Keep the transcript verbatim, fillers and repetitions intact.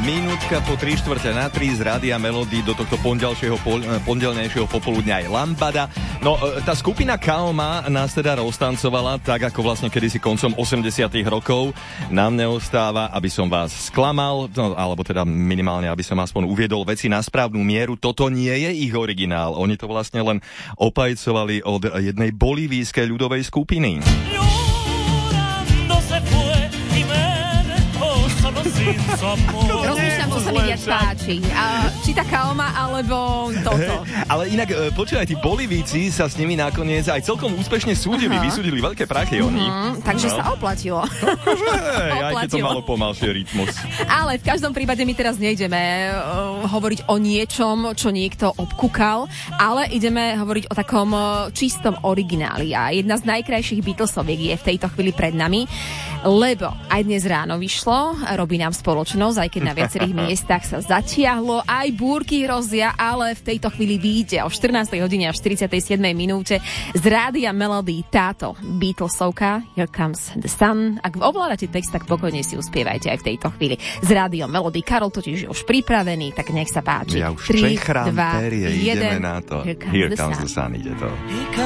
Minútka po tri štvrte na tri z Rádia Melody do tohto pondelnejšieho, pondelnejšieho popoludňa aj Lambada. No, tá skupina Kaoma nás teda roztancovala, tak ako vlastne kedysi koncom osemdesiatych rokov. Nám neostáva, aby som vás sklamal, no, alebo teda minimálne, aby som aspoň uviedol veci na správnu mieru. Toto nie je ich originál. Oni to vlastne len opajcovali od jednej bolívijskej ľudovej skupiny. Rozmýšľam, čo sa mi viac páči. A, či tá Kaoma, alebo toto. Ale inak, počúvaj, tí Bolívíci sa s nimi nakoniec aj celkom úspešne súdili, uh-huh. vysúdili veľké prachy oni. Uh-huh. Takže no. sa oplatilo. Takže, aj keď to malo pomalšie rytmus. Ale v každom prípade my teraz nejdeme uh, hovoriť o niečom, čo niekto obkúkal, ale ideme hovoriť o takom uh, čistom origináli. A jedna z najkrajších Beatlesoviek je v tejto chvíli pred nami, lebo aj dnes ráno vyšlo, robí nám spoločnosť, aj keď na viacerých miestach sa zatiahlo, aj búrky hrozia, ale v tejto chvíli vyjde o štrnástej hodine a štyridsiatej siedmej minúte z Rádia Melody táto Beatlesovka Here Comes the Sun. Ak ovládate text, tak pokojne si uspievajte aj v tejto chvíli z Rádio Melody. Karol totiž je už pripravený, tak nech sa páči. Ja už tri, čechrám, dva, perie, jeden. ideme na to. Here comes, Here the, comes sun. the sun, ide to.